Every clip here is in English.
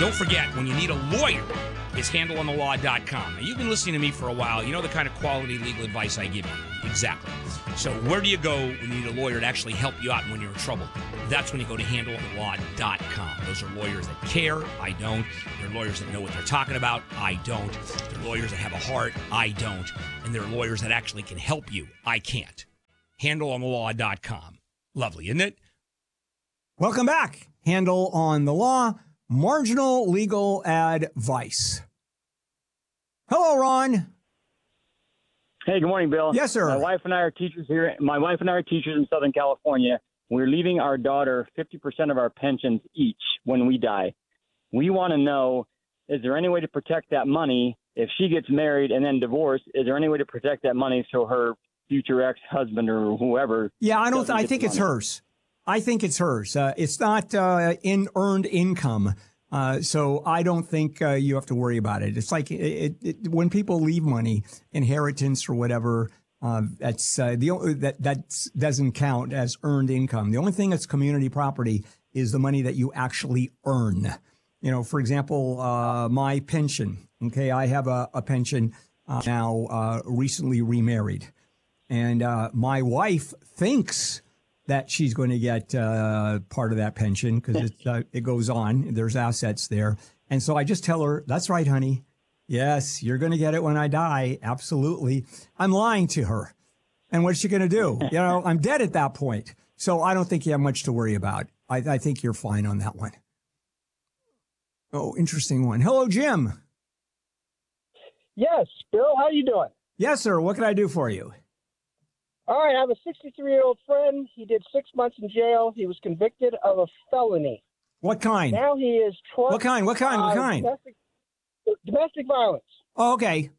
Don't forget, when you need a lawyer, it's handleonthelaw.com. Now, you've been listening to me for a while. You know the kind of quality legal advice I give you. Exactly. So where do you go when you need a lawyer to actually help you out when you're in trouble? That's when you go to handleonthelaw.com. Those are lawyers that care. I don't. They're lawyers that know what they're talking about. I don't. They're lawyers that have a heart. I don't. And they're lawyers that actually can help you. I can't. Handleonthelaw.com. Lovely, isn't it? Welcome back. Handle on the Law, marginal legal advice. Hello, Ron. Hey, good morning, Bill. Yes, sir. My wife and I are teachers here. My wife and I are teachers in Southern California. We're leaving our daughter 50% of our pensions each when we die. We want to know, is there any way to protect that money if she gets married and then divorced? Is there any way to protect that money so her future ex-husband or whoever? Yeah, I think it's hers. I think it's hers. It's not in earned income. So I don't think you have to worry about it. It's like when people leave money, inheritance or whatever, that doesn't count as earned income. The only thing that's community property is the money that you actually earn. You know, for example, my pension. Okay, I have a pension now, recently remarried, and my wife thinks that she's going to get part of that pension because it goes on. There's assets there. And so I just tell her, that's right, honey. Yes, you're going to get it when I die. Absolutely. I'm lying to her. And what's she going to do? You know, I'm dead at that point. So I don't think you have much to worry about. I think you're fine on that one. Oh, interesting one. Hello, Jim. Yes, Bill, how you doing? Yes, sir. What can I do for you? All right, I have a 63-year-old friend. He did 6 months in jail. He was convicted of a felony. What kind? Now he is... What kind? Domestic violence. Oh, okay.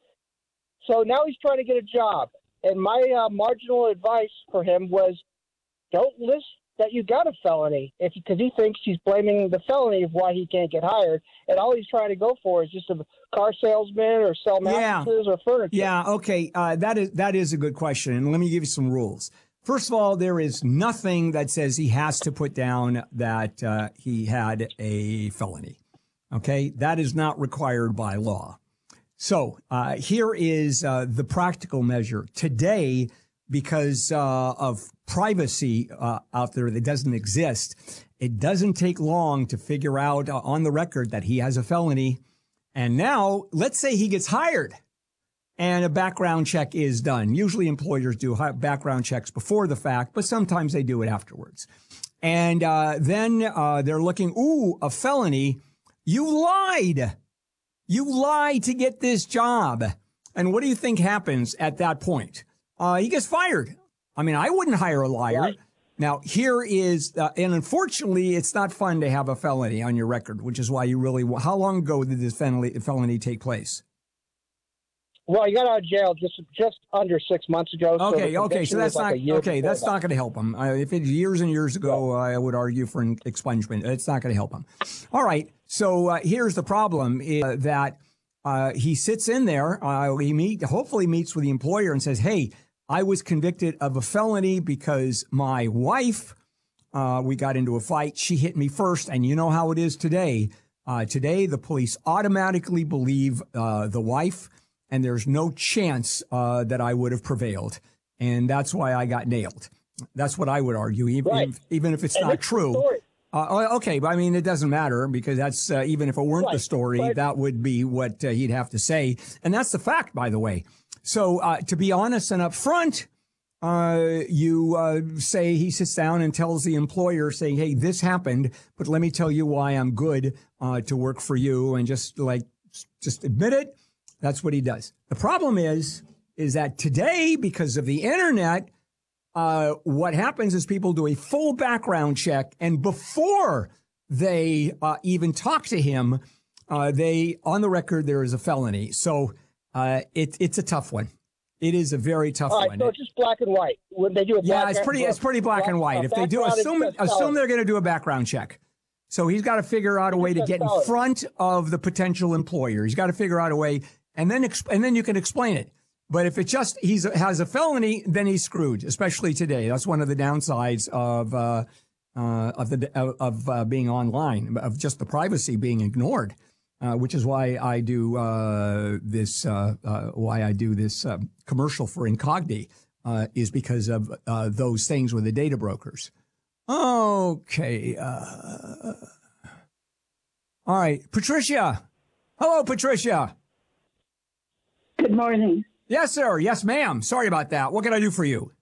So now he's trying to get a job. And my marginal advice for him was, don't list that you got a felony, because he thinks he's blaming the felony of why he can't get hired. And all he's trying to go for is just a car salesman or sell mattresses or furniture. Yeah, okay. That is a good question. And let me give you some rules. First of all, there is nothing that says he has to put down that he had a felony. Okay? That is not required by law. So here is the practical measure. Today, because of privacy out there that doesn't exist, it doesn't take long to figure out on the record that he has a felony. And now, let's say he gets hired and a background check is done. Usually employers do background checks before the fact, but sometimes they do it afterwards. And then they're looking, a felony. You lied. You lied to get this job. And what do you think happens at that point? He gets fired. I mean, I wouldn't hire a liar. Right. Now, here is, and unfortunately, it's not fun to have a felony on your record, which is why you really, how long ago did this felony take place? Well, he got out of jail just under 6 months ago. Okay, so that's not, that's not going to help him. If it's years and years ago, I would argue for an expungement. It's not going to help him. All right, so here's the problem, is that he sits in there, hopefully meets with the employer and says, hey, I was convicted of a felony because my wife, we got into a fight. She hit me first. And you know how it is today. Today, the police automatically believe the wife, and there's no chance that I would have prevailed. And that's why I got nailed. That's what I would argue, even if it's not true. Okay, but I mean, it doesn't matter because that's even if it weren't the story, that would be what he'd have to say. And that's the fact, by the way. So to be honest and upfront, you say he sits down and tells the employer saying, hey, this happened, but let me tell you why I'm good to work for you, and just admit it. That's what he does. The problem is that today, because of the internet, what happens is people do a full background check, and before they even talk to him, they on the record there is a felony. So it's a tough one. It is a very tough one. So it's just black and white. When they do a it's pretty black and white. If they do, assume they're going to do a background check. So he's got to figure out a way to get in front of the potential employer. He's got to figure out a way, and then you can explain it. But if it just has a felony, then he's screwed, especially today. That's one of the downsides of of being online, of just the privacy being ignored, which is why I do this commercial for Incogni, is because of those things with the data brokers. Okay. All right, Patricia. Hello, Patricia. Good morning. Yes, sir. Yes, ma'am. Sorry about that. What can I do for you?